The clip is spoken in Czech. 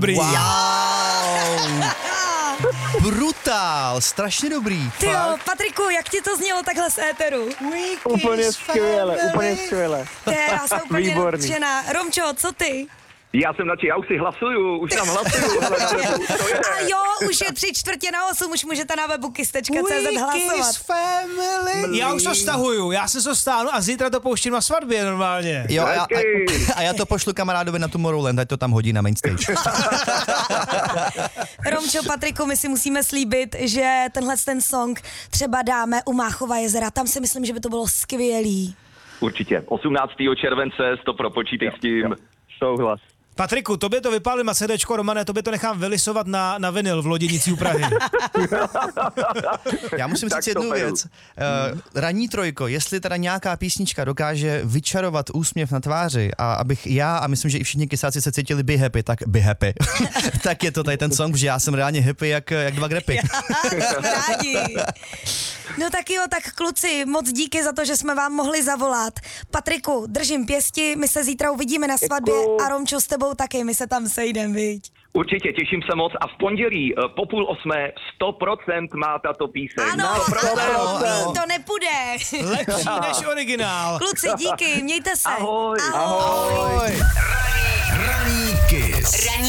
Wow. Brutál, strašně dobrý. Ty jo, Patriku, jak ti to znělo takhle z éteru? Úplně skvěle. Já jsem úplně Výborný. nadšená. Romčo, co ty? Já jsem radši, já už si hlasuju, už tam hlasuju. To je. A jo, už je 7:45, už můžete na webu kiss.cz hlasovat. Family. Já už to stahuju, já se to stáhnu a zítra to pouštím na svatbě normálně. Jo, a já to pošlu kamarádovi na Tomorrowland, ať to tam hodí na main stage. Romčo, Patriku, my si musíme slíbit, že ten song třeba dáme u Máchova jezera. Tam si myslím, že by to bylo skvělý. Určitě, 18. července, to propočítej s tím. Souhlas. Patriku, tobě to vypálím na CDčko, Romane, tobě to nechám vylisovat na vinyl v Loděnicí u Prahy. Já musím Tak říct jednu to beru. věc. Ranní trojko, jestli teda nějaká písnička dokáže vyčarovat úsměv na tváři a abych já a myslím, že i všichni kysáci se cítili be happy, tak be happy. Tak je to tady ten song, že já jsem reálně happy jak dva grepy. Jsme rádi. No tak jo, tak kluci, moc díky za to, že jsme vám mohli zavolat. Patriku, držím pěsti, my se zítra uvidíme na svatbě a Romčo s tebou taky, my se tam sejdem, viď? Určitě, těším se moc a v pondělí po 7:30 100% má tato píseň. Ano, 100%. to nepůjde. Lepší než originál. Kluci, díky, mějte se. Ahoj. Ahoj. Ahoj. Ranní